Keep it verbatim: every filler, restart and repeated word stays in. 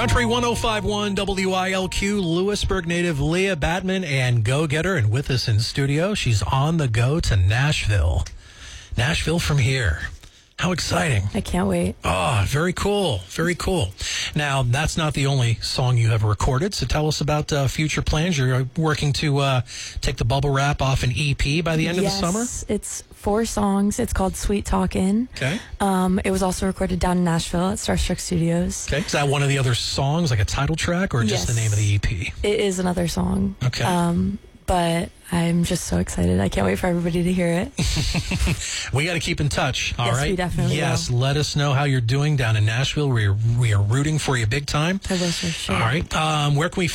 Country one oh five point one W I L Q, Lewisburg native Leah Batman and go-getter, and with us in studio, she's on the go to Nashville. Nashville from here. How exciting. I can't wait. Oh, very cool. Very cool. Now, that's not the only song you have recorded, so tell us about uh, future plans. You're working to uh, take the bubble wrap off an E P by the end yes, of the summer? It's four songs. It's called Sweet Talkin'. Okay. Um, it was also recorded down in Nashville at Starstruck Studios. Okay. Is that one of the other songs, like a title track, or just Yes. the name of the E P? It is another song. Okay. Um, but I'm just so excited. I can't wait for everybody to hear it. We got to keep in touch, all Yes, right? we definitely Yes, will. let us know how you're doing down in Nashville. We are, we are rooting for you big time. I will for sure. All right. Um, where can we